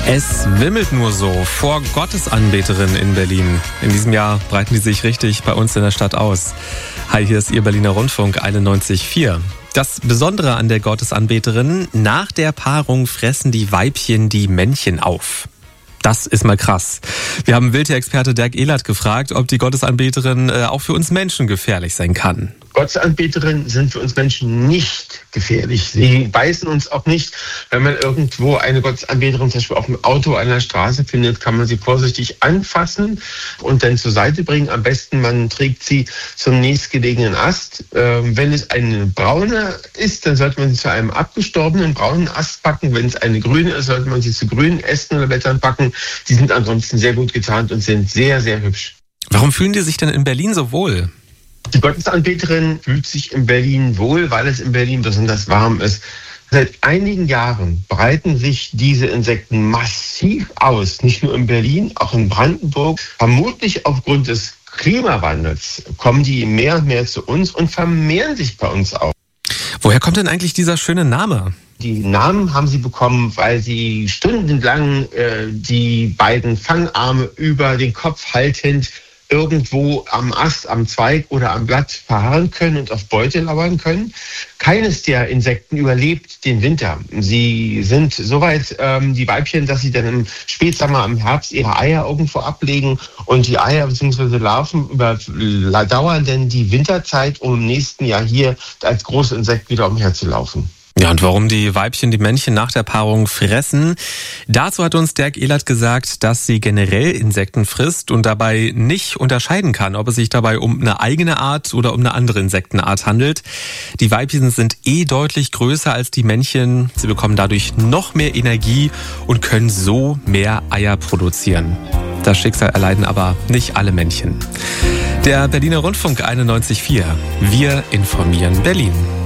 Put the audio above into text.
Es wimmelt nur so vor Gottesanbeterinnen in Berlin. In diesem Jahr breiten die sich richtig bei uns in der Stadt aus. Hi, hier ist Ihr Berliner Rundfunk 91,4. Das Besondere an der Gottesanbeterin: nach der Paarung fressen die Weibchen die Männchen auf. Das ist mal krass. Wir haben Wildtierexperte Dirk Ehlert gefragt, ob die Gottesanbeterin auch für uns Menschen gefährlich sein kann. Gottesanbeterinnen sind für uns Menschen nicht gefährlich. Sie beißen uns auch nicht. Wenn man irgendwo eine Gottesanbeterin zum Beispiel auf dem Auto an der Straße findet, kann man sie vorsichtig anfassen und dann zur Seite bringen. Am besten, man trägt sie zum nächstgelegenen Ast. Wenn es eine braune ist, dann sollte man sie zu einem abgestorbenen braunen Ast packen. Wenn es eine grüne ist, sollte man sie zu grünen Ästen oder Blättern packen. Die sind ansonsten sehr gut getarnt und sind sehr, sehr hübsch. Warum fühlen die sich denn in Berlin so wohl? Die Gottesanbeterin fühlt sich in Berlin wohl, weil es in Berlin besonders warm ist. Seit einigen Jahren breiten sich diese Insekten massiv aus. Nicht nur in Berlin, auch in Brandenburg. Vermutlich aufgrund des Klimawandels kommen die mehr und mehr zu uns und vermehren sich bei uns auch. Woher kommt denn eigentlich dieser schöne Name? Die Namen haben sie bekommen, weil sie stundenlang die beiden Fangarme über den Kopf haltend irgendwo am Ast, am Zweig oder am Blatt verharren können und auf Beute lauern können. Keines der Insekten überlebt den Winter. Sie sind soweit die Weibchen, dass sie dann im Spätsommer, im Herbst ihre Eier irgendwo ablegen und die Eier bzw. Larven überdauern denn die Winterzeit, um im nächsten Jahr hier als Großinsekt wieder umherzulaufen. Ja, und warum die Weibchen die Männchen nach der Paarung fressen? Dazu hat uns Dirk Ehlert gesagt, dass sie generell Insekten frisst und dabei nicht unterscheiden kann, ob es sich dabei um eine eigene Art oder um eine andere Insektenart handelt. Die Weibchen sind deutlich größer als die Männchen. Sie bekommen dadurch noch mehr Energie und können so mehr Eier produzieren. Das Schicksal erleiden aber nicht alle Männchen. Der Berliner Rundfunk 91,4. Wir informieren Berlin.